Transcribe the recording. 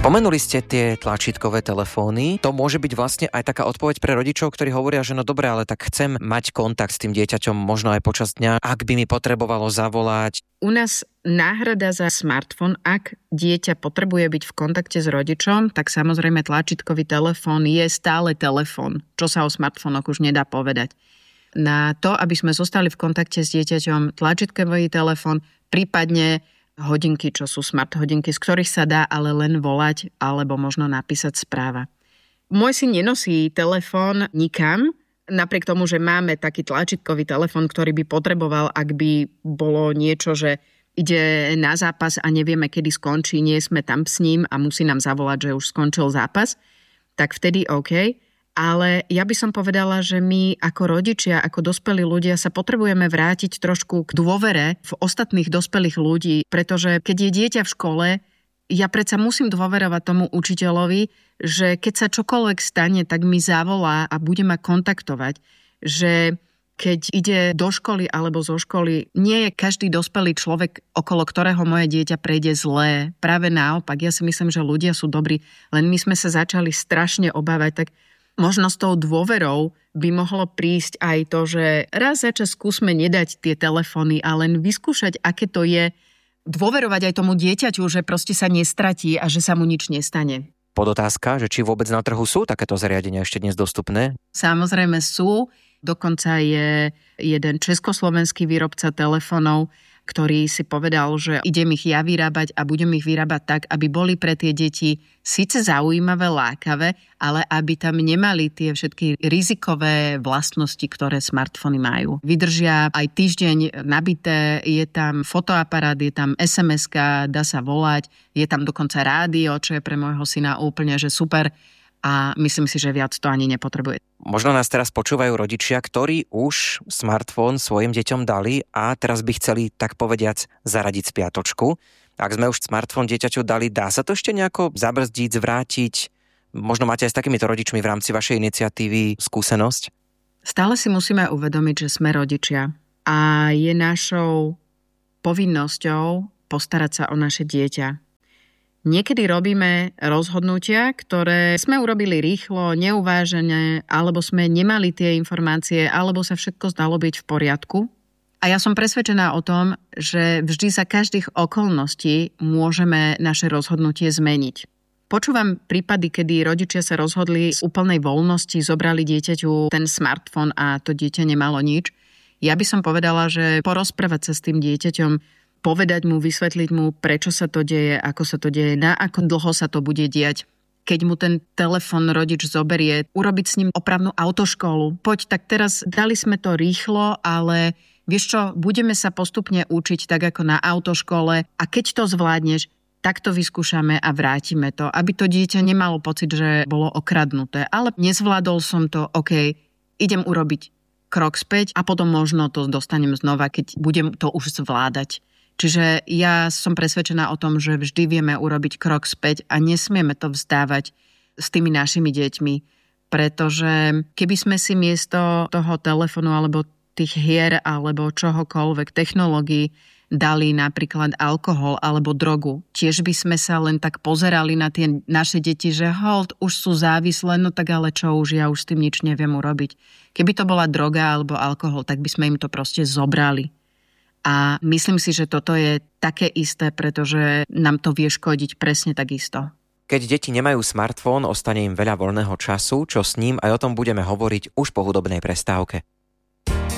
Spomenuli ste tie tlačítkové telefóny. To môže byť vlastne aj taká odpoveď pre rodičov, ktorí hovoria, že no dobre, ale tak chcem mať kontakt s tým dieťaťom možno aj počas dňa, ak by mi potrebovalo zavolať. U nás náhrada za smartfón, ak dieťa potrebuje byť v kontakte s rodičom, tak samozrejme tlačítkový telefón je stále telefón, čo sa o smartfónoch už nedá povedať. Na to, aby sme zostali v kontakte s dieťaťom, tlačítkový telefón, prípadne hodinky, čo sú smart hodinky, z ktorých sa dá ale len volať alebo možno napísať správa. Môj syn nenosí telefón nikam, napriek tomu, že máme taký tlačítkový telefón, ktorý by potreboval, ak by bolo niečo, že ide na zápas a nevieme, kedy skončí, nie sme tam s ním a musí nám zavolať, že už skončil zápas, tak vtedy OK. Ale ja by som povedala, že my ako rodičia, ako dospelí ľudia sa potrebujeme vrátiť trošku k dôvere v ostatných dospelých ľudí, pretože keď je dieťa v škole, ja predsa musím dôverovať tomu učiteľovi, že keď sa čokoľvek stane, tak mi zavolá a bude ma kontaktovať, že keď ide do školy alebo zo školy, nie je každý dospelý človek, okolo ktorého moje dieťa prejde zlé. Práve naopak, ja si myslím, že ľudia sú dobrí, len my sme sa začali strašne obávať, tak možno s tou dôverou by mohlo prísť aj to, že raz za čas skúsme nedať tie telefóny a len vyskúšať, aké to je dôverovať aj tomu dieťaťu, že proste sa nestratí a že sa mu nič nestane. Podotázka, že či vôbec na trhu sú takéto zariadenia ešte dnes dostupné? Samozrejme sú. Dokonca je jeden československý výrobca telefónov, ktorý si povedal, že idem ich ja vyrábať a budem ich vyrábať tak, aby boli pre tie deti síce zaujímavé, lákavé, ale aby tam nemali tie všetky rizikové vlastnosti, ktoré smartfóny majú. Vydržia aj týždeň nabité, je tam fotoaparát, je tam SMS-ka, dá sa volať, je tam dokonca rádio, čo je pre môjho syna úplne že super. A myslím si, že viac to ani nepotrebuje. Možno nás teraz počúvajú rodičia, ktorí už smartfón svojim deťom dali a teraz by chceli, tak povediac, zaradiť spiatočku. Ak sme už smartfón dieťaťu dali, dá sa to ešte nejako zabrzdiť, zvrátiť? Možno máte aj s takýmito rodičmi v rámci vašej iniciatívy skúsenosť? Stále si musíme uvedomiť, že sme rodičia a je našou povinnosťou postarať sa o naše dieťa. Niekedy robíme rozhodnutia, ktoré sme urobili rýchlo, neuvážené, alebo sme nemali tie informácie, alebo sa všetko zdalo byť v poriadku. A ja som presvedčená o tom, že vždy za každých okolností môžeme naše rozhodnutie zmeniť. Počúvam prípady, kedy rodičia sa rozhodli z úplnej voľnosti, zobrali dieťaťu ten smartfón a to dieťa nemalo nič. Ja by som povedala, že porozprávať sa s tým dieťaťom, povedať mu, vysvetliť mu, prečo sa to deje, ako sa to deje, na ako dlho sa to bude diať. Keď mu ten telefón rodič zoberie, urobiť s ním opravnú autoškolu. Poď, tak teraz dali sme to rýchlo, ale vieš čo, budeme sa postupne učiť tak ako na autoškole a keď to zvládneš, tak to vyskúšame a vrátime to, aby to dieťa nemalo pocit, že bolo okradnuté. Ale nezvládol som to, OK, idem urobiť krok späť a potom možno to dostanem znova, keď budem to už zvládať. Čiže ja som presvedčená o tom, že vždy vieme urobiť krok späť a nesmieme to vzdávať s tými našimi deťmi, pretože keby sme si miesto toho telefónu alebo tých hier alebo čohokoľvek technológií dali napríklad alkohol alebo drogu, tiež by sme sa len tak pozerali na tie naše deti, že hold, už sú závislé, no tak ale čo už, ja už s tým nič neviem urobiť. Keby to bola droga alebo alkohol, tak by sme im to proste zobrali. A myslím si, že toto je také isté, pretože nám to vie škodiť presne takisto. Keď deti nemajú smartfón, ostane im veľa voľného času, čo s ním, aj o tom budeme hovoriť už po hudobnej prestávke.